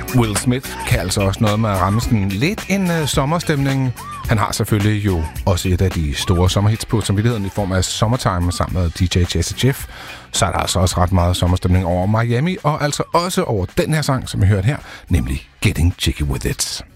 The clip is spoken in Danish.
Will Smith kan altså også noget med at ramme sådan lidt en sommerstemning. Han har selvfølgelig jo også et af de store sommerhits på samvittigheden i form af Summertime sammen med DJ Jazzy Jeff. Så er der altså også ret meget sommerstemning over Miami, og altså også over den her sang, som vi hørte her, nemlig Getting Jiggy With It.